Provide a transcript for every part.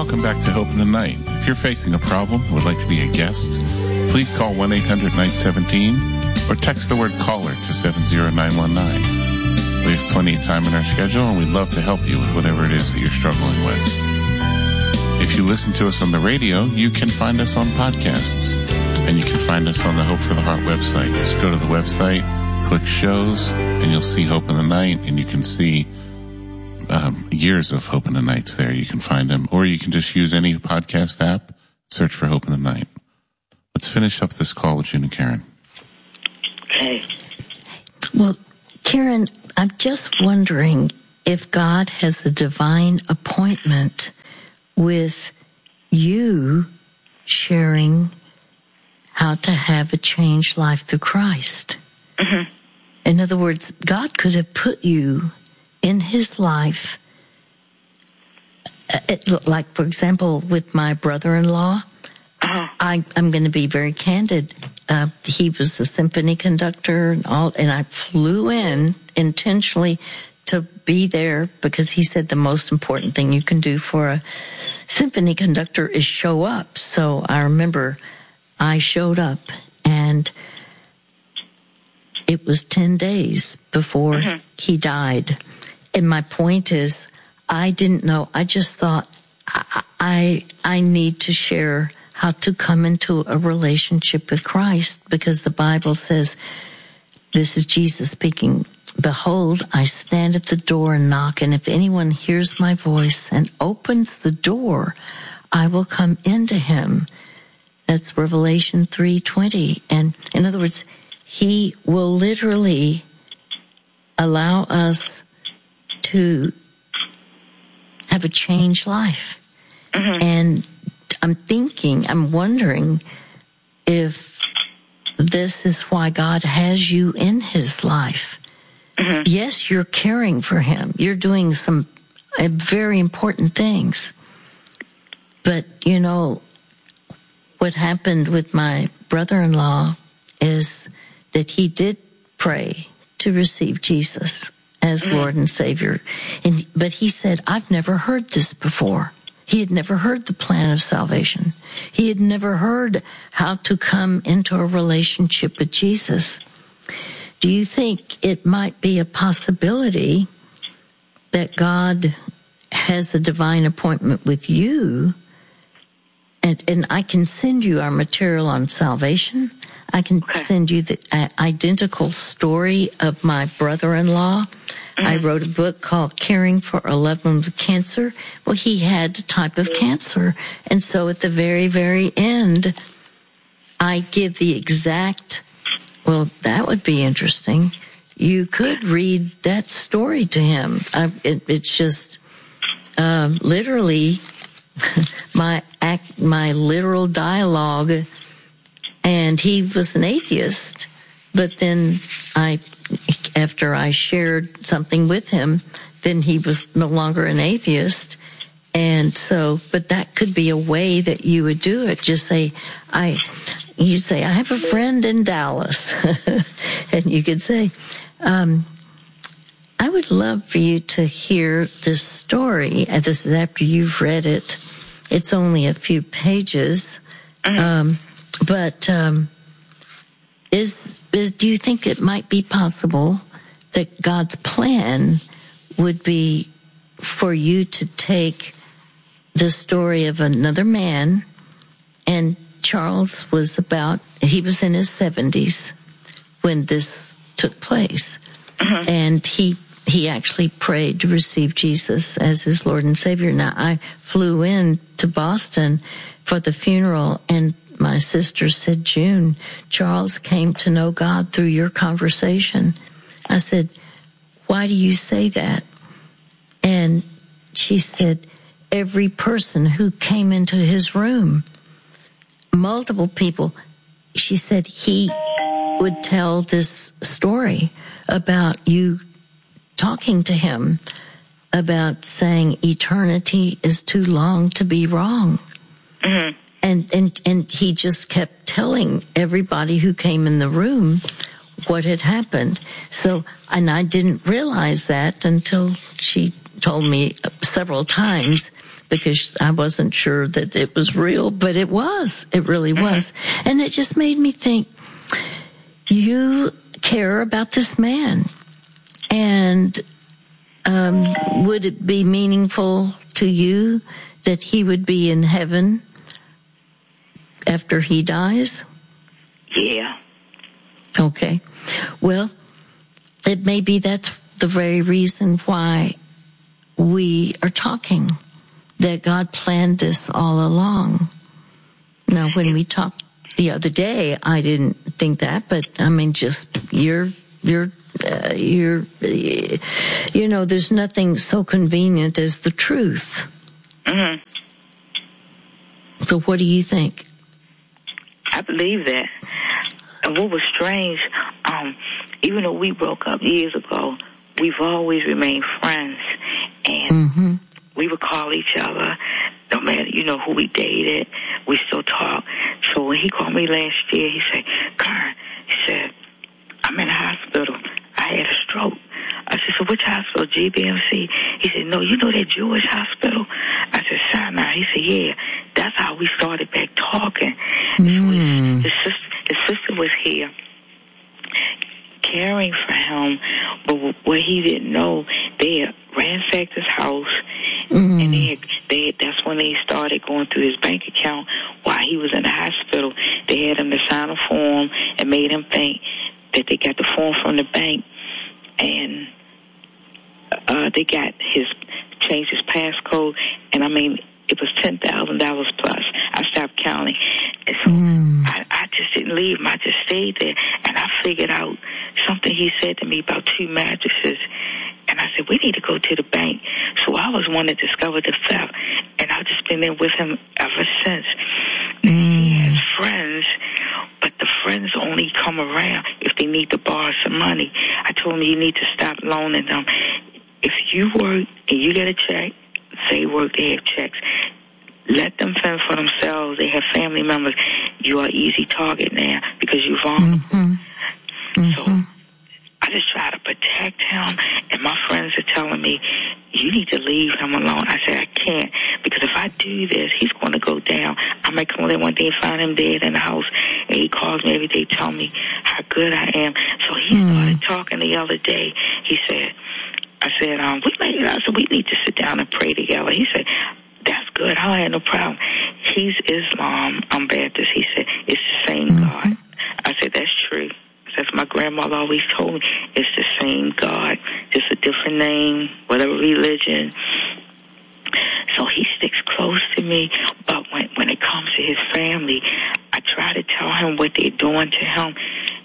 Welcome back to Hope in the Night. If you're facing a problem and would like to be a guest, please call 1-800-917 or text the word caller to 70919. We have plenty of time in our schedule, and we'd love to help you with whatever it is that you're struggling with. If you listen to us on the radio, you can find us on podcasts, and you can find us on the Hope for the Heart website. Just go to the website, click shows, and you'll see Hope in the Night, and you can see years of Hope in the Nights there. You can find them, or you can just use any podcast app, search for Hope in the Night. Let's finish up this call with June and Karen. Okay. Well, Karen, I'm just wondering if God has a divine appointment with you sharing how to have a changed life through Christ. Mm-hmm. In other words, God could have put you in his life, like, for example, with my brother-in-law. Uh-huh. I'm going to be very candid. He was the symphony conductor and I flew in intentionally to be there because he said the most important thing you can do for a symphony conductor is show up. So I remember I showed up, and it was 10 days before he died. And my point is, I didn't know. I just thought I need to share how to come into a relationship with Christ, because the Bible says, this is Jesus speaking, "Behold, I stand at the door and knock, and if anyone hears my voice and opens the door, I will come into him." That's Revelation 3:20. And in other words, he will literally allow us to have a changed life. Mm-hmm. And I'm wondering if this is why God has you in his life. Mm-hmm. Yes, you're caring for him. You're doing some very important things. But, you know, what happened with my brother-in-law is that he did pray to receive Jesus as Lord and Savior. But he said, I've never heard this before. He had never heard the plan of salvation. He had never heard how to come into a relationship with Jesus. Do you think it might be a possibility that God has a divine appointment with you? And I can send you our material on salvation. I can send you the identical story of my brother-in-law. Mm-hmm. I wrote a book called Caring for a Loved One with Cancer. Well, he had a type of cancer. And so at the very, very end, I give the exact, well, that would be interesting. You could read that story to him. It's just literally my literal dialogue. And he was an atheist, but then after I shared something with him, then he was no longer an atheist. And so, but that could be a way that you would do it. Just say, I have a friend in Dallas. And you could say, I would love for you to hear this story. And this is after you've read it. It's only a few pages. But do you think it might be possible that God's plan would be for you to take the story of another man, and Charles he was in his 70s when this took place, and he actually prayed to receive Jesus as his Lord and Savior. Now, I flew in to Boston for the funeral, and my sister said, June, Charles came to know God through your conversation. I said, why do you say that? And she said, every person who came into his room, multiple people, she said he would tell this story about you talking to him about saying eternity is too long to be wrong. Mm-hmm. And he just kept telling everybody who came in the room what had happened. So, and I didn't realize that until she told me several times. because I wasn't sure that it was real, but it was. It really was. And it just made me think, you care about this man. And would it be meaningful to you that he would be in heaven after he dies? Yeah. Okay. Well, it may be that's the very reason why we are talking, that God planned this all along. Now, when we talked the other day, I didn't think that, but I mean, just you know, there's nothing so convenient as the truth. Mm-hmm. So what do you think? I believe that. And what was strange, even though we broke up years ago, we've always remained friends. And we would call each other, no matter, who we dated, we still talk. So when he called me last year, he said, Karen, he said, I'm in the hospital. I had a stroke. I said, so which hospital, GBMC? He said, no, you know that Jewish hospital? I said, Sinai. He said, yeah. That's how we started back talking. His sister was here caring for him, but what he didn't know, they had ransacked his house, and that's when they started going through his bank account while he was in the hospital. They had him to sign a form and made him think that they got the form from the bank, and they got changed his passcode, and I mean, it was $10,000 plus. I stopped counting. And so I just didn't leave him. I just stayed there. And I figured out something he said to me about 2 mattresses. And I said, we need to go to the bank. So I was one that discovered the theft. And I've just been there with him ever since. He has friends, but the friends only come around if they need to borrow some money. I told him, you need to stop loaning them. If you work and you get a check, they work, they have checks. Let them fend for themselves. They have family members. You are easy target now because you're vulnerable. So I just try to protect him, and my friends are telling me, you need to leave him alone. I said, I can't, because if I do this, he's going to go down. I might come there one day and find him dead in the house, and he calls me every day, tell me how good I am. So he started talking the other day. He said, I said, we need to sit down and pray together. He said, that's good. I had no problem. He's Islam. I'm Baptist. He said, it's the same God. I said, that's true. That's my grandmother always told me. It's the same God, just a different name, whatever religion. So he sticks close to me. But when it comes to his family, I try to tell him what they're doing to him.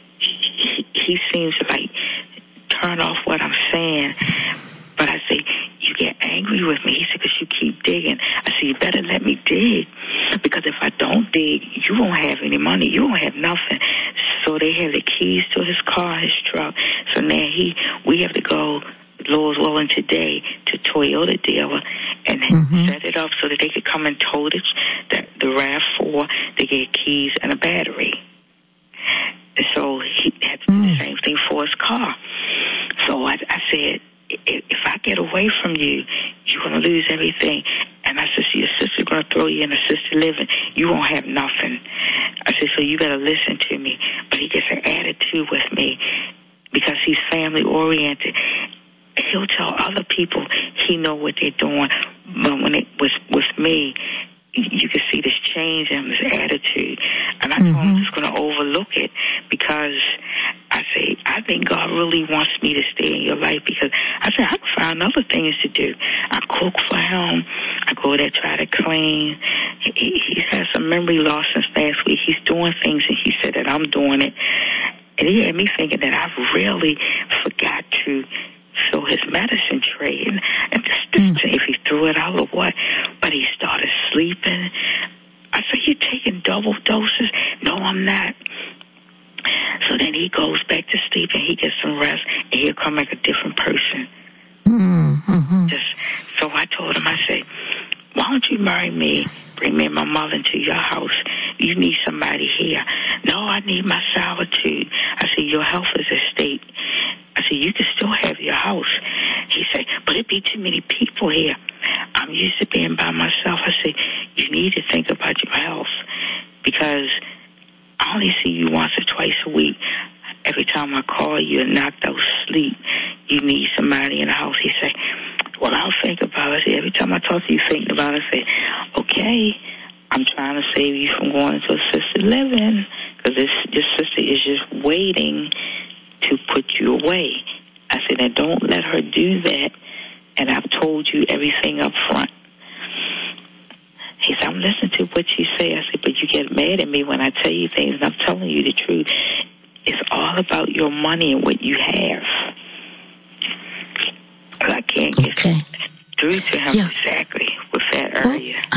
He seems to turn off what I'm saying. But I say, you get angry with me. He said, because you keep digging. I said, you better let me dig. Because if I don't dig, you won't have any money. You won't have nothing. So they have the keys to his car, his truck. So now we have to go, Lord's willing, today to Toyota dealer and set it up so that they could come and tow the RAV4 to get keys and a battery. And so he had to do the same thing for his car. So I said, if I get away from you, you're going to lose everything. And I said, your sister's going to throw you in assisted living. You won't have nothing. I said, so you better listen to me. But he gets an attitude with me because he's family-oriented. He'll tell other people he know what they're doing. But when it was with me, you can see this change in his attitude. And I told him I'm just going to overlook it because I think God really wants me to stay in your life because I said I can find other things to do. I cook for him. I go there, try to clean. He's had some memory loss since last week. He's doing things, and he said that I'm doing it. And he had me thinking that I really forgot to fill his medicine tray and just if he threw it out or what. But he started sleeping. I said, you taking double doses? No, I'm not. So then he goes back to sleep and he gets some rest and he'll come like a different person. So I told him, I said, why don't you marry me, bring me and my mother into your house? You need somebody here. No, I need my solitude. I said, your health is at stake. I said, you can still have your house. He said, but it'd be too many people here. I'm used to being by myself. I said, you need to think about your health because I only see you once or twice a week. Every time I call you and knocked out sleep, you need somebody in the house. He said, well, I'll think about it. I said, every time I talk to you, thinking about it, I say, okay, I'm trying to save you from going into assisted living because your sister is just waiting to put you away. I said, now don't let her do that, and I've told you everything up front. He said, I'm listening to what you say. I said, but you get mad at me when I tell you things, and I'm telling you the truth. It's all about your money and what you have. I can't get through to him exactly with that area.